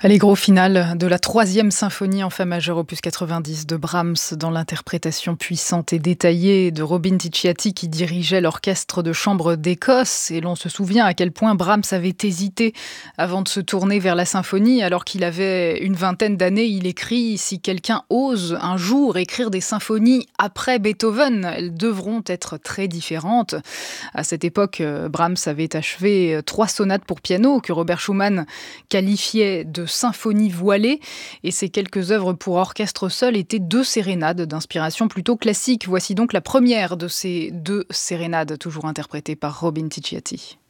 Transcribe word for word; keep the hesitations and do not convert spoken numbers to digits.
Allez, gros final de la troisième symphonie en fa majeur opus quatre-vingt-dix de Brahms dans l'interprétation puissante et détaillée de Robin Ticciati qui dirigeait l'orchestre de chambre d'Écosse. Et l'on se souvient à quel point Brahms avait hésité avant de se tourner vers la symphonie. Alors qu'il avait une vingtaine d'années, il écrit « Si quelqu'un ose un jour écrire des symphonies après Beethoven, elles devront être très différentes ». À cette époque, Brahms avait achevé trois sonates pour piano que Robert Schumann qualifiait de symphonie voilée, et ces quelques œuvres pour orchestre seul étaient deux sérénades d'inspiration plutôt classique. Voici donc la première de ces deux sérénades, toujours interprétée par Robin Ticciati.